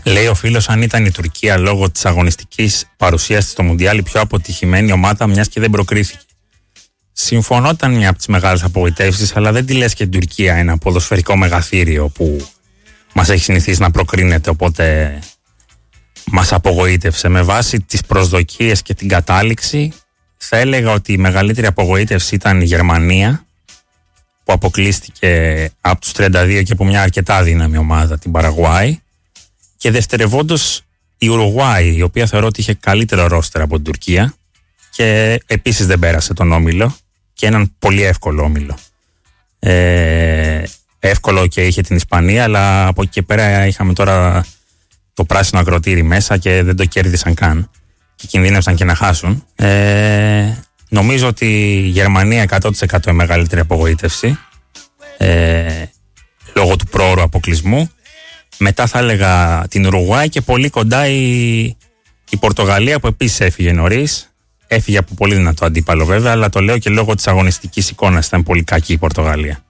Λέει ο φίλος, αν ήταν η Τουρκία λόγω της αγωνιστικής παρουσίας της στο Μουντιάλ η πιο αποτυχημένη ομάδα, μιας και δεν προκρίθηκε. Συμφωνώ, ήταν μια από τις μεγάλες απογοητεύσεις, αλλά δεν τη λες και την Τουρκία ένα ποδοσφαιρικό μεγαθύριο που μας έχει συνηθίσει να προκρίνεται, οπότε μας απογοήτευσε. Με βάση τις προσδοκίες και την κατάληξη, θα έλεγα ότι η μεγαλύτερη απογοήτευση ήταν η Γερμανία, που αποκλείστηκε από τους 32 και από μια αρκετά δύναμη ομάδα, την Παραγουάη. Και δευτερευόντως η Ουρουγουάη, η οποία θεωρώ ότι είχε καλύτερο ρόστερ από την Τουρκία και επίσης δεν πέρασε τον όμιλο, και έναν πολύ εύκολο όμιλο. Εύκολο και είχε την Ισπανία, αλλά από εκεί και πέρα είχαμε τώρα το πράσινο ακροτήρι μέσα και δεν το κέρδισαν καν και κινδύνευσαν και να χάσουν. Νομίζω ότι η Γερμανία 100% η μεγαλύτερη απογοήτευση, λόγω του πρόωρου αποκλεισμού. Μετά θα έλεγα την Ουρουγουάη και πολύ κοντά η Πορτογαλία, που επίσης έφυγε νωρίς. Έφυγε από πολύ δυνατό αντίπαλο βέβαια, αλλά το λέω και λόγω της αγωνιστικής εικόνας, ήταν πολύ κακή η Πορτογαλία.